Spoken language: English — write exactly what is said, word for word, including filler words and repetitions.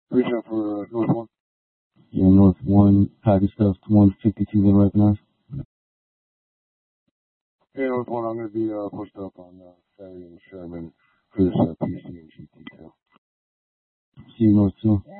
Reach out for uh, North one. Yeah, North one, package stuff, one fifty-two been recognized. Hey, North one, I'm going to be uh, posted up on uh, Ferry and Sherman for this uh, P C and G detail. See you, North two.